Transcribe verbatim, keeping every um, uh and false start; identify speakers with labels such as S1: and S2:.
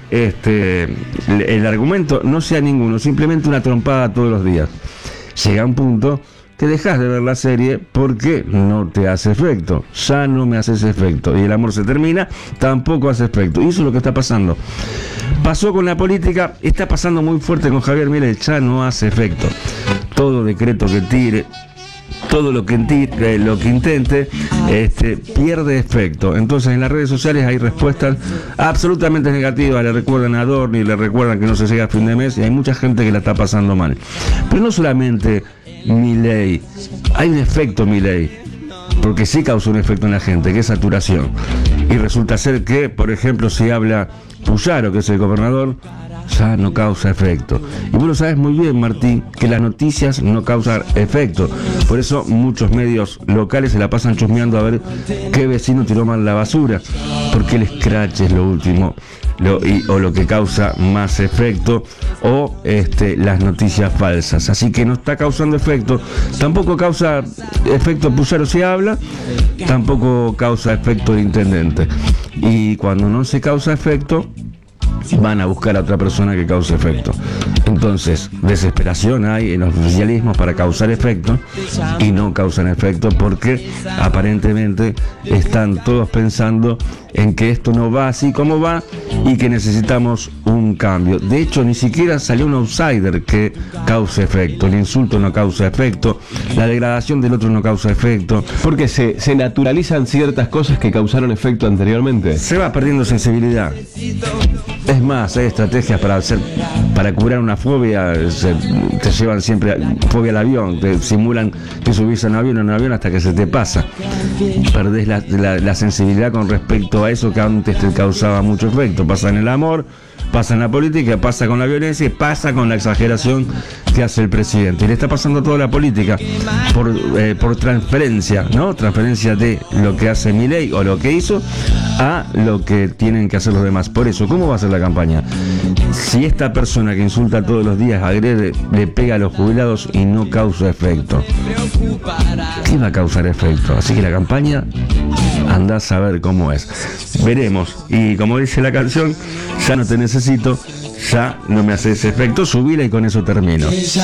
S1: este, el, el argumento no sea ninguno, simplemente una trompada todos los días. Llega un punto que dejas de ver la serie porque no te hace efecto, ya no me hace ese efecto, y el amor se termina, tampoco hace efecto, y eso es lo que está pasando. Pasó con la política, está pasando muy fuerte con Javier Milei, ya no hace efecto. Todo decreto que tire, todo lo que, eh, lo que intente, este, pierde efecto. Entonces en las redes sociales hay respuestas absolutamente negativas, le recuerdan a Dorni, le recuerdan que no se llega a fin de mes, y hay mucha gente que la está pasando mal. Pero no solamente Milei, hay un efecto Milei, porque sí causa un efecto en la gente, que es saturación. Y resulta ser que, por ejemplo, si habla Puyaro, que es el gobernador, ya no causa efecto. Y vos lo sabes muy bien, Martín, que las noticias no causan efecto. Por eso muchos medios locales se la pasan chusmeando a ver qué vecino tiró mal la basura, porque el scratch es lo último, lo, y, o lo que causa más efecto, o este, las noticias falsas. Así que no está causando efecto. Tampoco causa efecto Puyaro si habla, tampoco causa efecto el intendente. Y cuando no se causa efecto, van a buscar a otra persona que cause efecto. Entonces, desesperación hay en los oficialismos para causar efecto, y no causan efecto porque aparentemente están todos pensando en que esto no va así como va y que necesitamos un cambio. De hecho, ni siquiera salió un outsider que cause efecto. El insulto no causa efecto, la degradación del otro no causa efecto.
S2: Porque se, se naturalizan ciertas cosas que causaron efecto anteriormente.
S1: Se va perdiendo sensibilidad. Es más, hay estrategias para hacer, para curar una fobia. Se, te llevan siempre fobia al avión, te simulan que subís a un avión, a un avión hasta que se te pasa. Perdés la, la, la sensibilidad con respecto a eso que antes te causaba mucho efecto. Pasa en el amor, pasa en la política, pasa con la violencia y pasa con la exageración que hace el presidente. Y le está pasando a toda la política por, eh, por transferencia, ¿no? Transferencia de lo que hace Milei o lo que hizo a lo que tienen que hacer los demás. Por eso, ¿cómo va a ser la campaña? Si esta persona que insulta todos los días, agrede, le pega a los jubilados y no causa efecto, ¿qué va a causar efecto? Así que la campaña, andá a saber cómo es. Veremos. Y como dice la canción, ya no te necesito, ya no me haces efecto, subila y con eso termino.